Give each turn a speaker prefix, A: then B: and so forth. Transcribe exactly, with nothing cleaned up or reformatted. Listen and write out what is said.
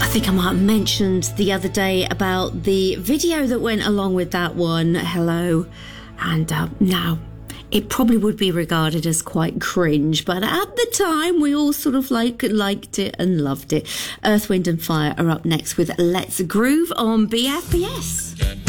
A: think I might have mentioned the other day about the video that went along with that one, Hello, and uh, now it probably would be regarded as quite cringe, but at the time we all sort of like liked it and loved it. Earth, Wind and Fire are up next with Let's Groove on B F B S.